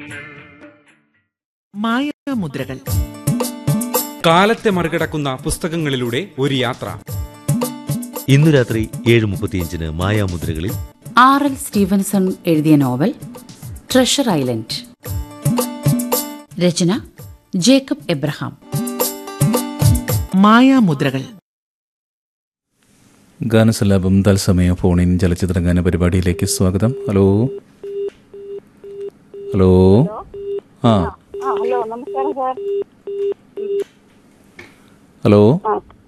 മായാമുദ്രകൾ. കാലത്തെ മറികടക്കുന്ന പുസ്തകങ്ങളിലൂടെ ഒരു യാത്ര. ഇന്നു രാത്രി 7:35 മായാമുദ്രകളിൽ R.L. സ്റ്റീവൻസൺ എഴുതിയ നോവൽ ട്രഷർ ഐലൻഡ്. രചന ജേക്കബ് എബ്രഹാം. മായാമുദ്രകൾ. ഗാനസല്ലാപം തത്സമയ ഫോണിൻ ചലച്ചിത്ര ഗാന പരിപാടിയിലേക്ക് സ്വാഗതം. ഹലോ ഹലോ ഹലോ, നമസ്കാരം സാർ. ഹലോ